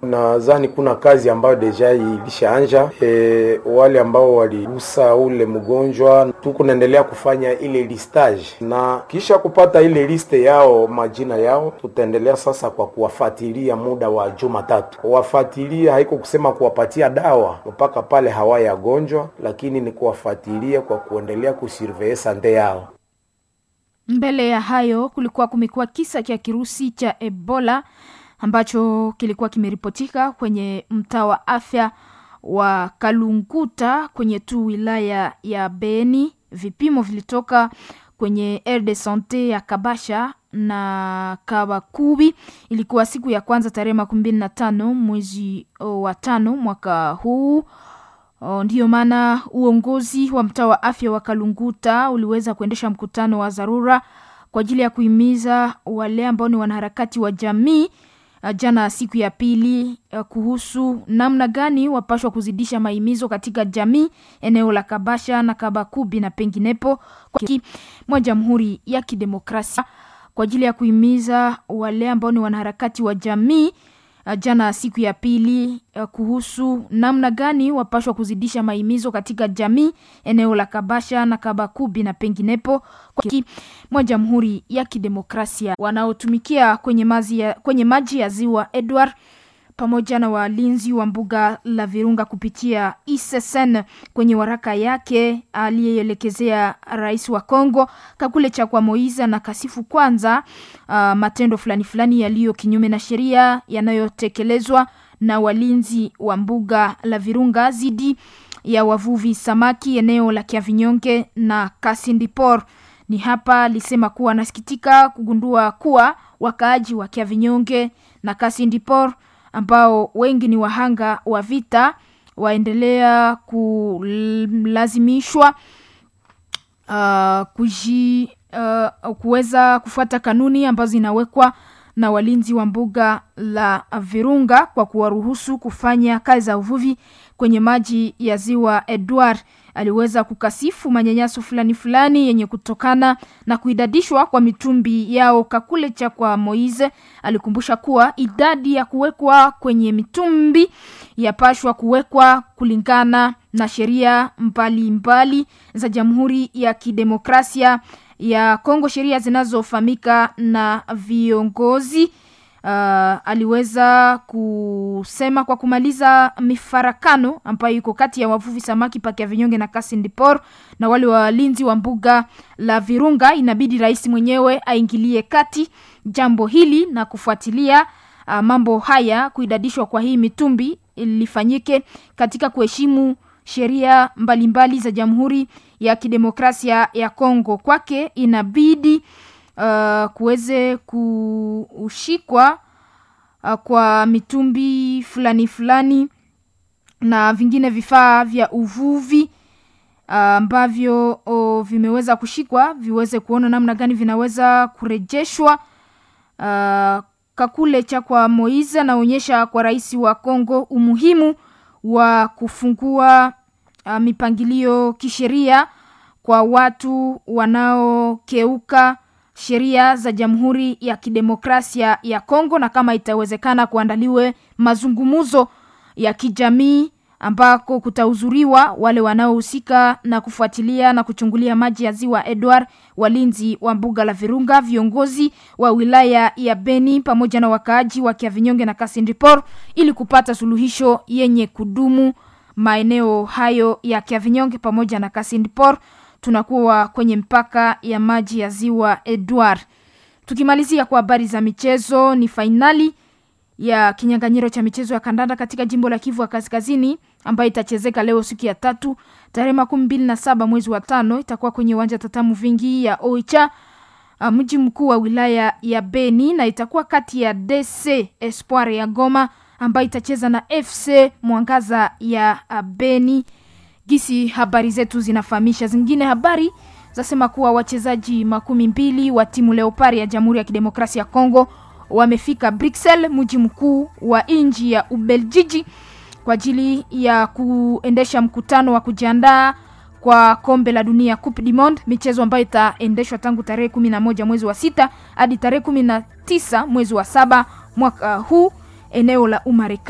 Nadhani kuna kazi ambayo deja ilishaanja. Wale ambao waligusa ule mgonjwa tukunaendelea kufanya ile listage, na kisha kupata ile liste yao, majina yao, tutaendelea sasa kwa kuwafuatilia muda wa Jumatatu. Kuwafuatilia haiko kusema kuwapatia dawa mpaka pale hawaya gonjwa, lakini ni kuwafuatilia kwa kuendelea kusurveiller sante yao. Mbele ya hayo kumekuwa kisa cha kirusi cha Ebola ambacho kilikuwa kimeripotika kwenye mtaa wa afya wa Kalunguta kwenye tu wilaya ya Beni. Vipimo vilitoka kwenye aire de santé ya Kabasha na Kabakubi. Ilikuwa siku ya kwanza tarehe 25 mwezi wa 5 mwaka huu. Ndiyo maana uongozi wa mtaa wa afya wa Kalunguta uliweza kuendesha mkutano wa dharura kwa ajili ya kuhimiza wale ambao ni wanaharakati wa jamii jana siku ya pili kuhusu namna gani wapashwa kuzidisha mahimizo katika jamii eneo la Kabasha na Kabakubi na penginepo mwa Jamhuri ya Kidemokrasia, kwa ajili ya kuhimiza wale ambao ni wanaharakati wa jamii jana siku ya pili kuhusu namna gani wapashwa kuzidisha mahimizo katika jamii eneo la Kabasha na Kabakubi na penginepo mwa Jamhuri ya Kidemokrasia, wanaotumikia kwenye maji ya Ziwa Edward pamoja na walinzi wa mbuga la Virunga kupitia ISSN. Kwenye waraka yake aliyeelekezea rais wa Kongo Kakule Chakwa Moiza na kasifu kwanza matendo fulani yaliyo kinyume na sheria yanayotekelezwa na walinzi wa mbuga la Virunga zidi ya wavuvi samaki eneo la Kiavinyonge na Kasindipor. Ni hapa alisema kuwa anasikitika kugundua kuwa wakaaji wa Kiavinyonge na Kasindipor ambao wengi ni wahanga wa vita waendelea kulazimishwa kuweza kufuata kanuni ambazo zinawekwa na walinzi wa mbuga la Virunga kwa kuwaruhusu kufanya kazi za uvuvi kwenye maji ya Ziwa Edward. Aliweza kukasifu manyanyaso fulani yenye kutokana na kuidadishwa kwa mitumbi yao. Kakule Chakwa Moize alikumbusha kuwa idadi ya kuwekwa kwenye mitumbi yapashwa kuwekwa kulingana na sheria mbalimbali za Jamhuri ya Kidemokrasia ya Kongo, sheria zinazofahamika na viongozi. Aliweza kusema kwa kumaliza mifarakano ambayo iko kati ya wavuvi samaki pa Kiavinyonge na Kasindipor na wale walinzi wa mbuga la Virunga, inabidi rais mwenyewe aingilie kati jambo hili na kufuatilia mambo haya. Kuidadishwa kwa hii mitumbi ilifanyike katika kuheshimu sheria mbalimbali za Jamhuri ya Kidemokrasia ya Kongo. Kwake inabidi kuweze kushikwa kwa mitumbi fulani na vingine vifaa vya uvuvi ambavyo vimeweza kushikwa viweze kuona namna gani vinaweza kurejeshwa. Kakule Chakwa Moize anaonyesha kwa rais wa Kongo umuhimu wa kufungua mipangilio kisheria kwa watu wanaokeuka sheria za Jamhuri ya Kidemokrasia ya Kongo, na kama itawezekana kuandaliwe mazungumzo ya kijamii ambako kutahudhuriwa wale wanaohusika na kufuatilia na kuchungulia maji ya Ziwa Edward, walinzi wa mbuga la Virunga, viongozi wa wilaya ya Beni pamoja na wakaaji wa Kiavinyonge na Kasindipor, ili kupata suluhisho yenye kudumu maeneo hayo ya Kiavinyonge pamoja na Kasindipor. Tunakuwa kwenye mpaka ya maji ya Ziwa Edward. Tukimalizia kwa habari za michezo, ni finali ya kinyang'anyiro cha michezo ya kandanda katika jimbo la Kivu ya Kaskazini ambayo itachezeka leo siku ya 3 tarehe 27 mwezi wa 5. Itakuwa kwenye uwanja Tatamu Vingi ya Oicha, mji mkuu wa wilaya ya Beni, na itakuwa kati ya DC Espoir ya Goma ambayo itacheza na FC Mwangaza ya Beni. Gisi habari zetu zinafahamisha. Zingine habari zasema kuwa wachezaji 12 wa timu Leopard ya Jamhuri ya Kidemokrasia ya Kongo wamefika Bruxelles, mji mkuu wa nchi ya Ubelgiji, kwa ajili ya kuendesha mkutano wa kujiandaa kwa kombe la dunia Coupe du Monde, michezo ambayo itaendeshwa tangu tarehe 11 mwezi wa 6 hadi tarehe 19 mwezi wa 7 mwaka huu eneo la Umarekani.